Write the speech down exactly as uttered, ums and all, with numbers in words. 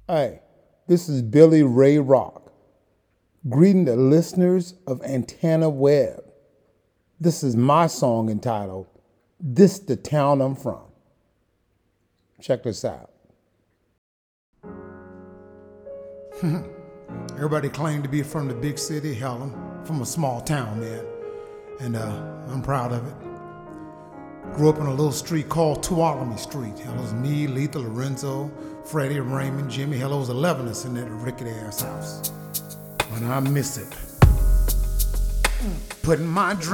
Hey, this is Billy Ray Rock, greeting the listeners of Antenna Web. This is my song entitled, This the Town I'm From. Check this out. Everybody claimed to be from the big city. Hell, I'm from a small town, man. And uh, I'm proud of it. Grew up in a little street called Tuolumne Street. Hell, it was me, Letha, Lorenzo, Freddie, Raymond, Jimmy. Hell, it was eleven of us in that rickety ass house. But I miss it. Putting my dream